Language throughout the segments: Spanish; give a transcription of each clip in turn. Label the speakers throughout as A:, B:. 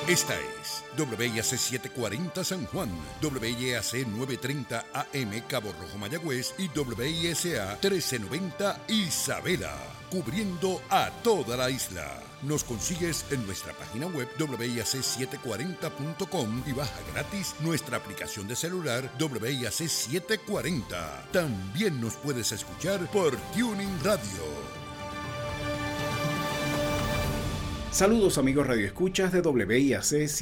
A: Esta es WIAC 740 San Juan, WIAC 930 AM Cabo Rojo Mayagüez y WISA 1390 Isabela, cubriendo a toda la isla. Nos consigues en nuestra página web WIAC740.com y baja gratis nuestra aplicación de celular WIAC 740. También nos puedes escuchar por Tuning Radio.
B: Saludos amigos radioescuchas de WIAC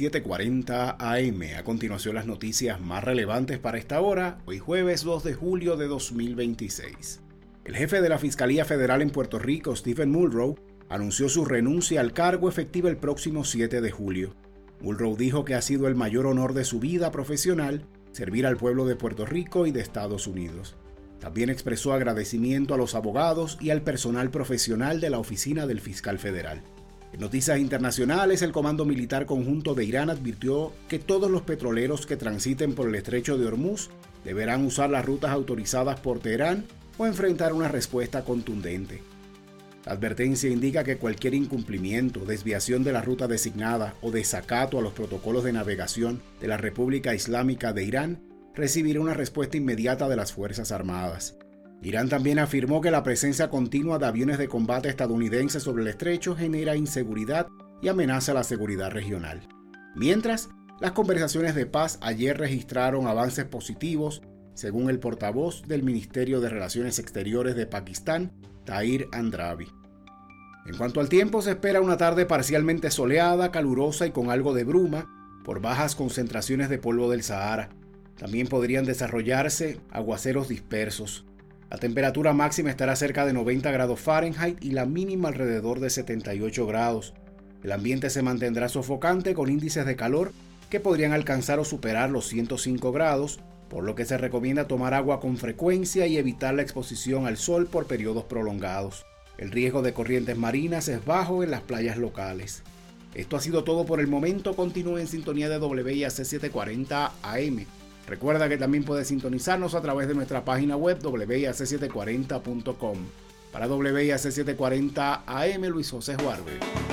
B: 740 AM. A continuación las noticias más relevantes para esta hora, hoy jueves 2 de julio de 2026. El jefe de la Fiscalía Federal en Puerto Rico, Stephen Muldrow, anunció su renuncia al cargo efectiva el próximo 7 de julio. Muldrow dijo que ha sido el mayor honor de su vida profesional servir al pueblo de Puerto Rico y de Estados Unidos. También expresó agradecimiento a los abogados y al personal profesional de la Oficina del Fiscal Federal. En noticias internacionales, el Comando Militar Conjunto de Irán advirtió que todos los petroleros que transiten por el estrecho de Hormuz deberán usar las rutas autorizadas por Teherán o enfrentar una respuesta contundente. La advertencia indica que cualquier incumplimiento, desviación de la ruta designada o desacato a los protocolos de navegación de la República Islámica de Irán recibirá una respuesta inmediata de las Fuerzas Armadas. Irán también afirmó que la presencia continua de aviones de combate estadounidenses sobre el estrecho genera inseguridad y amenaza la seguridad regional. Mientras, las conversaciones de paz ayer registraron avances positivos, según el portavoz del Ministerio de Relaciones Exteriores de Pakistán, Tahir Andrabi. En cuanto al tiempo, se espera una tarde parcialmente soleada, calurosa y con algo de bruma por bajas concentraciones de polvo del Sahara. También podrían desarrollarse aguaceros dispersos. La temperatura máxima estará cerca de 90 grados Fahrenheit y la mínima alrededor de 78 grados. El ambiente se mantendrá sofocante con índices de calor que podrían alcanzar o superar los 105 grados, por lo que se recomienda tomar agua con frecuencia y evitar la exposición al sol por periodos prolongados. El riesgo de corrientes marinas es bajo en las playas locales. Esto ha sido todo por el momento. Continúe en sintonía de WIAC 740 AM. Recuerda que también puedes sintonizarnos a través de nuestra página web WIAC740.com. Para WIAC 740 AM, Luis José Juárez.